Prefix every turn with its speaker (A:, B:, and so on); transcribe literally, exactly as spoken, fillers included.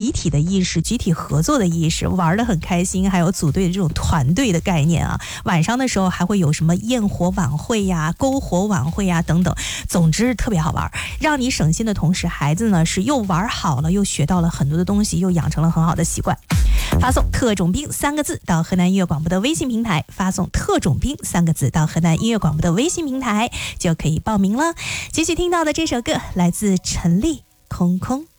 A: 集体的意识、集体合作的意识，玩得很开心，还有组队的这种团队的概念啊。晚上的时候还会有什么焰火晚会呀、篝火晚会呀等等，总之特别好玩，让你省心的同时，孩子呢是又玩好了，又学到了很多的东西，又养成了很好的习惯。发送特种兵三个字到河南音乐广播的微信平台，发送特种兵三个字到河南音乐广播的微信平台就可以报名了。继续听到的这首歌来自陈粒，空空。